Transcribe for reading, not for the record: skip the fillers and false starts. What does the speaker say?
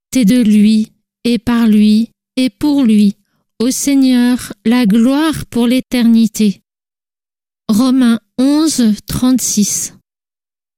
C'est de lui, et par lui, et pour lui. Au Seigneur, la gloire pour l'éternité. Romains 11, 36.